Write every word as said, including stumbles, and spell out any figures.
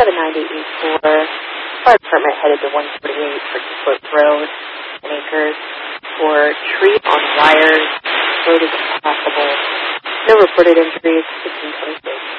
seven nine eight eight four. Fire department headed to one forty-eight Foot Road in Acres for tree on wires. Road is impossible. No reported injuries. fifteen twenty-six.